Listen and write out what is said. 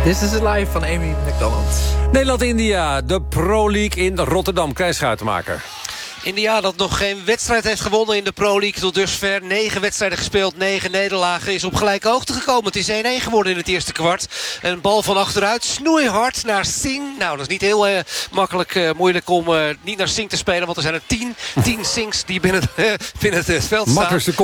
This is live van Amy McDonald. Nederland-India, de Pro League in Rotterdam. Krijs Schuitenmaker. India dat nog geen wedstrijd heeft gewonnen in de Pro League tot dusver. 9 wedstrijden gespeeld, 9 nederlagen. Is op gelijke hoogte gekomen. Het is 1-1 geworden in het eerste kwart. Een bal van achteruit, snoeihard naar Singh. Nou, dat is niet heel moeilijk om niet naar Singh te spelen. Want er zijn er 10 Singhs die binnen het veld staan. Makkelijkste